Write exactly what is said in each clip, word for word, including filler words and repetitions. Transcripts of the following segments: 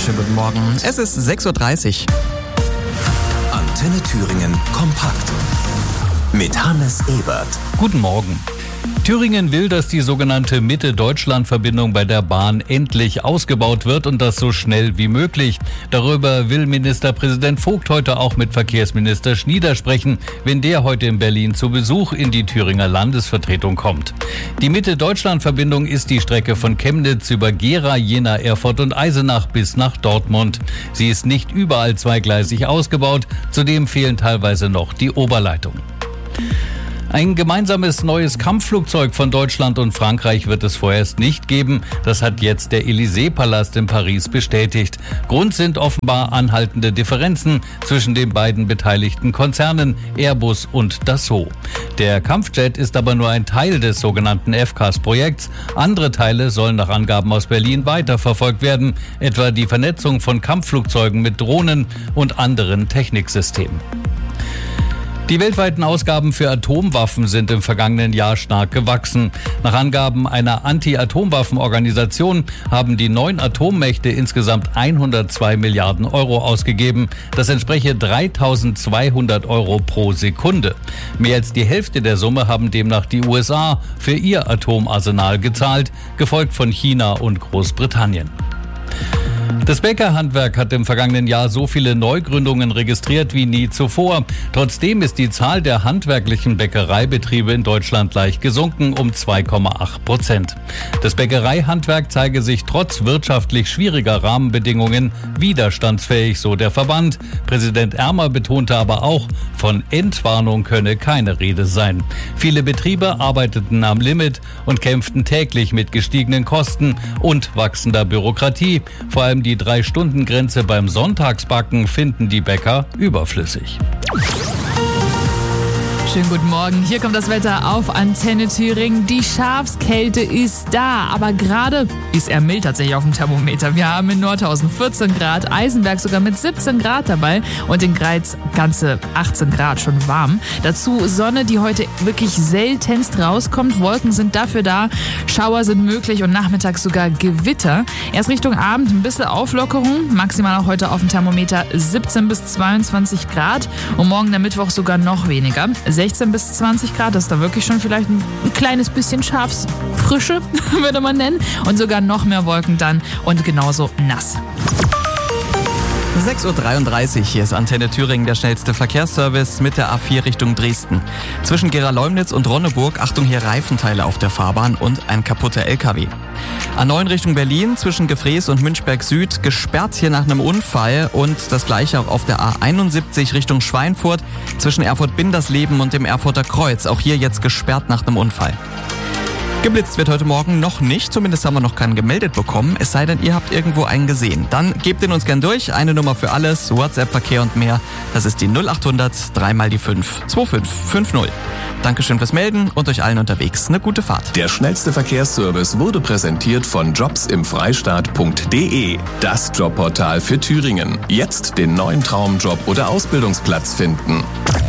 wunderschönen guten Morgen. Es ist sechs Uhr dreißig. Antenne Thüringen kompakt mit Hannes Ebert. Guten Morgen. Thüringen will, dass die sogenannte Mitte-Deutschland-Verbindung bei der Bahn endlich ausgebaut wird und das so schnell wie möglich. Darüber will Ministerpräsident Vogt heute auch mit Verkehrsminister Schnieder sprechen, wenn der heute in Berlin zu Besuch in die Thüringer Landesvertretung kommt. Die Mitte-Deutschland-Verbindung ist die Strecke von Chemnitz über Gera, Jena, Erfurt und Eisenach bis nach Dortmund. Sie ist nicht überall zweigleisig ausgebaut, zudem fehlen teilweise noch die Oberleitungen. Ein gemeinsames neues Kampfflugzeug von Deutschland und Frankreich wird es vorerst nicht geben. Das hat jetzt der Élysée-Palast in Paris bestätigt. Grund sind offenbar anhaltende Differenzen zwischen den beiden beteiligten Konzernen Airbus und Dassault. Der Kampfjet ist aber nur ein Teil des sogenannten F C A S-Projekts. Andere Teile sollen nach Angaben aus Berlin weiterverfolgt werden, etwa die Vernetzung von Kampfflugzeugen mit Drohnen und anderen Techniksystemen. Die weltweiten Ausgaben für Atomwaffen sind im vergangenen Jahr stark gewachsen. Nach Angaben einer Anti-Atomwaffen-Organisation haben die neun Atommächte insgesamt hundertzwei Milliarden Euro ausgegeben. Das entspreche dreitausendzweihundert Euro pro Sekunde. Mehr als die Hälfte der Summe haben demnach die U S A für ihr Atomarsenal gezahlt, gefolgt von China und Großbritannien. Das Bäckerhandwerk hat im vergangenen Jahr so viele Neugründungen registriert wie nie zuvor. Trotzdem ist die Zahl der handwerklichen Bäckereibetriebe in Deutschland leicht gesunken um zwei Komma acht Prozent. Das Bäckereihandwerk zeige sich trotz wirtschaftlich schwieriger Rahmenbedingungen widerstandsfähig, so der Verband. Präsident Ermer betonte aber auch, von Entwarnung könne keine Rede sein. Viele Betriebe arbeiteten am Limit und kämpften täglich mit gestiegenen Kosten und wachsender Bürokratie. Vor allem die Drei-Stunden-Grenze beim Sonntagsbacken finden die Bäcker überflüssig. Schönen guten Morgen. Hier kommt das Wetter auf Antenne Thüringen. Die Schafskälte ist da, aber gerade ist er mild tatsächlich auf dem Thermometer. Wir haben in Nordhausen vierzehn Grad, Eisenberg sogar mit siebzehn Grad dabei und in Greiz ganze achtzehn Grad, schon warm. Dazu Sonne, die heute wirklich seltenst rauskommt. Wolken sind dafür da, Schauer sind möglich und nachmittags sogar Gewitter. Erst Richtung Abend ein bisschen Auflockerung, maximal auch heute auf dem Thermometer siebzehn bis zweiundzwanzig Grad und morgen der Mittwoch sogar noch weniger. sechzehn bis zwanzig Grad, das ist da wirklich schon vielleicht ein kleines bisschen Schafsfrische, würde man nennen. Und sogar noch mehr Wolken dann und genauso nass. sechs Uhr dreiunddreißig, hier ist Antenne Thüringen, der schnellste Verkehrsservice mit der A vier Richtung Dresden. Zwischen Gera-Leumnitz und Ronneburg, Achtung, hier Reifenteile auf der Fahrbahn und ein kaputter L K W. A neun Richtung Berlin, zwischen Gefrees und Münchberg Süd, gesperrt hier nach einem Unfall und das gleiche auch auf der A einundsiebzig Richtung Schweinfurt, zwischen Erfurt-Bindersleben und dem Erfurter Kreuz, auch hier jetzt gesperrt nach einem Unfall. Geblitzt wird heute Morgen noch nicht, zumindest haben wir noch keinen gemeldet bekommen, es sei denn, ihr habt irgendwo einen gesehen. Dann gebt ihn uns gern durch, eine Nummer für alles, WhatsApp-Verkehr und mehr, das ist die null achthundert drei mal die fünf zwei fünf fünf null. Dankeschön fürs Melden und euch allen unterwegs eine gute Fahrt. Der schnellste Verkehrsservice wurde präsentiert von jobs im freistaat punkt de, das Jobportal für Thüringen. Jetzt den neuen Traumjob oder Ausbildungsplatz finden.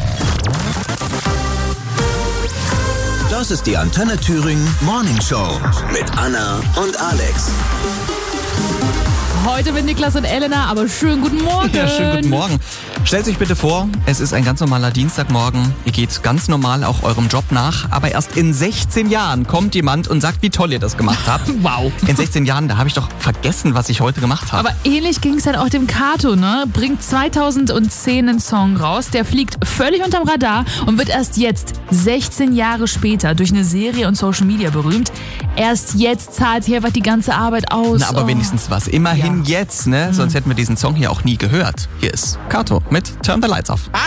Das ist die Antenne Thüringen Morning Show mit Anna und Alex. Heute mit Niklas und Elena, aber schönen guten Morgen. Ja, schönen guten Morgen. Stellt euch bitte vor, es ist ein ganz normaler Dienstagmorgen. Ihr geht ganz normal auch eurem Job nach, aber erst in sechzehn Jahren kommt jemand und sagt, wie toll ihr das gemacht habt. Wow. In sechzehn Jahren, da habe ich doch vergessen, was ich heute gemacht habe. Aber ähnlich ging es halt auch dem Kato, ne? Bringt zweitausendzehn einen Song raus, der fliegt völlig unterm Radar und wird erst jetzt, sechzehn Jahre später, durch eine Serie und Social Media berühmt. Erst jetzt zahlt hier was die ganze Arbeit aus. Na, aber oh. wenigstens was. Immerhin ja. Jetzt, ne? Mhm. Sonst hätten wir diesen Song hier auch nie gehört. Hier ist Kato mit Turn the Lights Off.